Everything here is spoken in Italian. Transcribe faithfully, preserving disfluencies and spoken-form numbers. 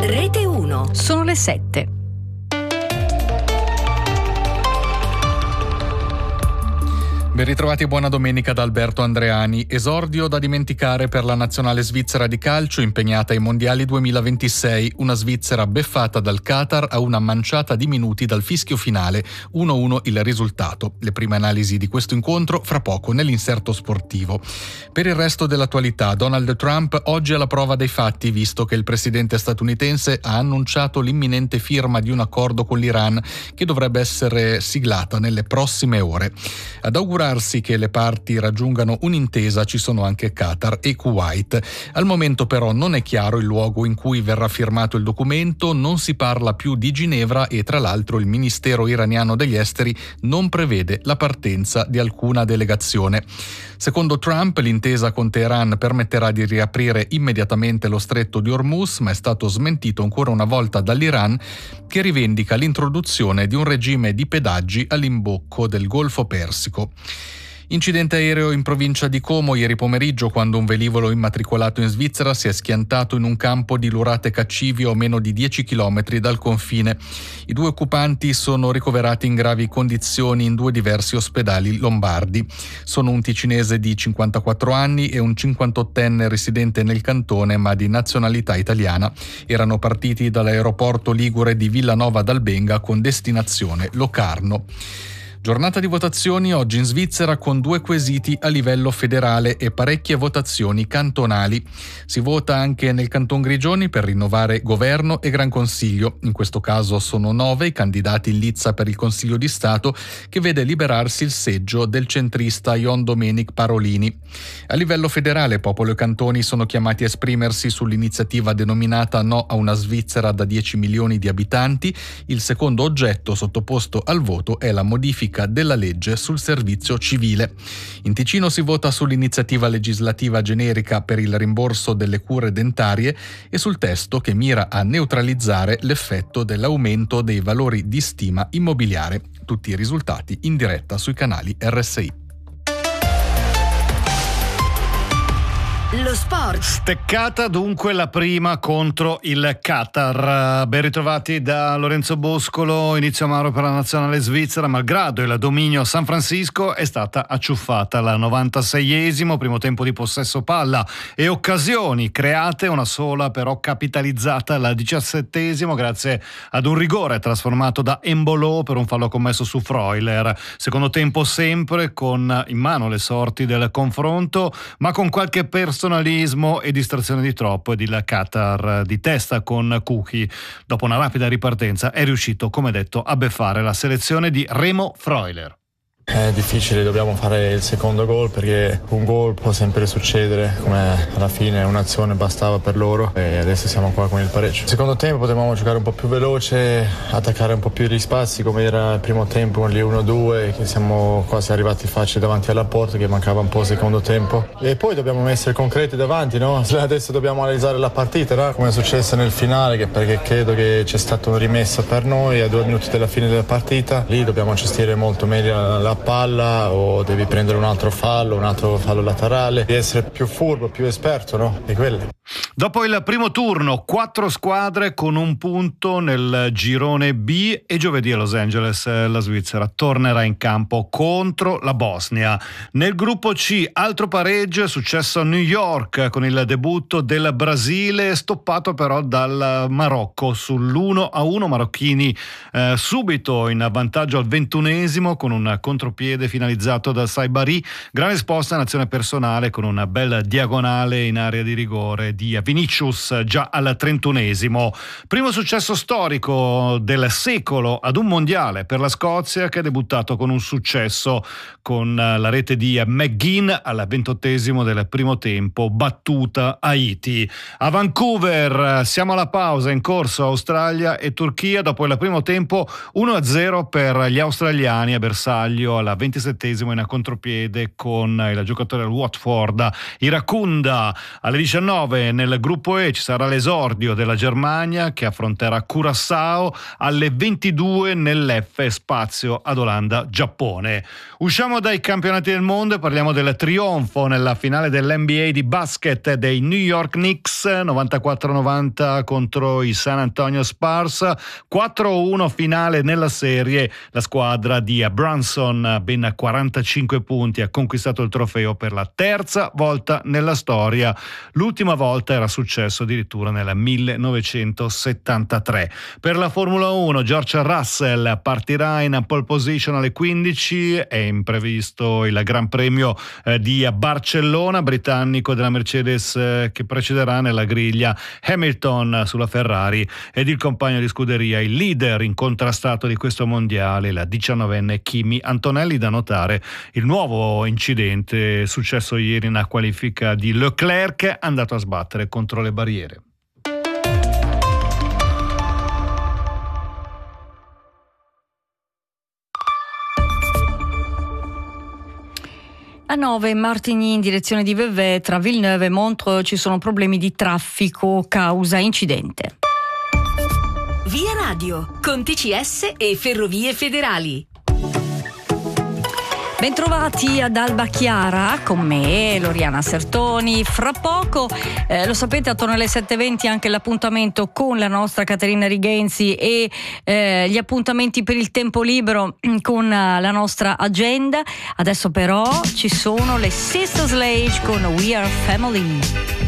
Rete uno. Sono le sette. Ben ritrovati e buona domenica da Alberto Andreani. Esordio da dimenticare per la nazionale svizzera di calcio impegnata ai mondiali duemilaventisei. Una Svizzera beffata dal Qatar a una manciata di minuti dal fischio finale. uno a uno il risultato. Le prime analisi di questo incontro fra poco nell'inserto sportivo. Per il resto dell'attualità, Donald Trump oggi è alla prova dei fatti, visto che il presidente statunitense ha annunciato l'imminente firma di un accordo con l'Iran che dovrebbe essere siglata nelle prossime ore. Ad augurare che le parti raggiungano un'intesa ci sono anche Qatar e Kuwait. Al momento però non è chiaro il luogo in cui verrà firmato il documento, non si parla più di Ginevra e tra l'altro il Ministero iraniano degli esteri non prevede la partenza di alcuna delegazione. Secondo Trump l'intesa con Teheran permetterà di riaprire immediatamente lo stretto di Hormuz, ma è stato smentito ancora una volta dall'Iran, che rivendica l'introduzione di un regime di pedaggi all'imbocco del Golfo Persico. Incidente aereo in provincia di Como ieri pomeriggio, quando un velivolo immatricolato in Svizzera si è schiantato in un campo di Lurate Caccivio a meno di dieci chilometri dal confine. I due occupanti sono ricoverati in gravi condizioni in due diversi ospedali lombardi. Sono un ticinese di cinquantaquattro anni e un cinquantottenne residente nel cantone ma di nazionalità italiana. Erano partiti dall'aeroporto ligure di Villanova d'Albenga con destinazione Locarno. Giornata di votazioni oggi in Svizzera con due quesiti a livello federale e parecchie votazioni cantonali. Si vota anche nel Canton Grigioni per rinnovare governo e Gran Consiglio. In questo caso sono nove i candidati in lizza per il Consiglio di Stato, che vede liberarsi il seggio del centrista Ion Domenic Parolini. A livello federale popolo e cantoni sono chiamati a esprimersi sull'iniziativa denominata No a una Svizzera da dieci milioni di abitanti. Il secondo oggetto sottoposto al voto è la modifica della legge sul servizio civile. In Ticino si vota sull'iniziativa legislativa generica per il rimborso delle cure dentarie e sul testo che mira a neutralizzare l'effetto dell'aumento dei valori di stima immobiliare. Tutti i risultati in diretta sui canali R S I. Lo sport. Steccata dunque la prima contro il Qatar. Ben ritrovati da Lorenzo Boscolo. Inizio amaro per la nazionale svizzera, malgrado il dominio San Francisco è stata acciuffata al novantaseiesimo, primo tempo di possesso palla e occasioni create, una sola però capitalizzata al diciassettesimo grazie ad un rigore trasformato da Embolo per un fallo commesso su Freuler. Secondo tempo sempre con in mano le sorti del confronto, ma con qualche personalismo e distrazione di troppo, ed il Qatar di testa con Kuhi dopo una rapida ripartenza è riuscito, come detto, a beffare la selezione di Remo Freuler. È difficile, dobbiamo fare il secondo gol perché un gol può sempre succedere, come alla fine un'azione bastava per loro e adesso siamo qua con il pareggio. Il secondo tempo potevamo giocare un po' più veloce, attaccare un po' più gli spazi come era il primo tempo con gli uno due, che siamo quasi arrivati facili davanti alla porta, che mancava un po' il secondo tempo. E poi dobbiamo essere concreti davanti, no? Adesso dobbiamo analizzare la partita, no? Come è successo nel finale, che perché credo che c'è stata una rimessa per noi a due minuti dalla fine della partita. Lì dobbiamo gestire molto meglio la palla, o devi prendere un altro fallo, un altro fallo laterale, devi essere più furbo, più esperto, no? Di quelle. Dopo il primo turno, quattro squadre con un punto nel girone B e giovedì a Los Angeles la Svizzera tornerà in campo contro la Bosnia. Nel gruppo C, altro pareggio è successo a New York con il debutto del Brasile, stoppato però dal Marocco sull'uno a uno. Marocchini eh, subito in vantaggio al ventunesimo con un contropiede finalizzato da Saibari. Gran risposta in azione personale con una bella diagonale in area di rigore di Vinicius già al trentunesimo. Primo successo storico del secolo ad un mondiale per la Scozia, che ha debuttato con un successo con la rete di McGinn al ventottesimo del primo tempo, battuta Haiti. A Vancouver siamo alla pausa, in corso Australia e Turchia. Dopo il primo tempo uno a zero per gli australiani a bersaglio Lazio alla ventisettesimo in contropiede con il giocatore del Watford Iracunda. Alle diciannove nel gruppo E ci sarà l'esordio della Germania che affronterà Curaçao. Alle ventidue nell'F spazio ad Olanda-Giappone. Usciamo dai campionati del mondo e parliamo del trionfo nella finale dell'N B A di basket dei New York Knicks, novantaquattro novanta contro i San Antonio Spurs, quattro a uno finale nella serie. La squadra di Brunson, ben quarantacinque punti, ha conquistato il trofeo per la terza volta nella storia. L'ultima volta era successo addirittura nel millenovecentosettantatré. Per la Formula uno, George Russell partirà in pole position alle quindici, è imprevisto il Gran Premio eh, di Barcellona, britannico della Mercedes eh, che precederà nella griglia Hamilton sulla Ferrari ed il compagno di scuderia, il leader incontrastato di questo mondiale, la diciannovenne Kimi Antonelli. Da notare il nuovo incidente successo ieri in qualifica di Leclerc, andato a sbattere contro le barriere. A nove Martigny in direzione di Vevey, tra Villeneuve e Montreux ci sono problemi di traffico causa incidente. Via Radio, con T C S e Ferrovie Federali. Bentrovati ad Alba Chiara con me, Loriana Sertoni. Fra poco, eh, lo sapete, attorno alle sette e venti anche l'appuntamento con la nostra Caterina Rigenzi e eh, gli appuntamenti per il tempo libero con uh, la nostra agenda. Adesso però ci sono le Sister Sledge con We Are Family.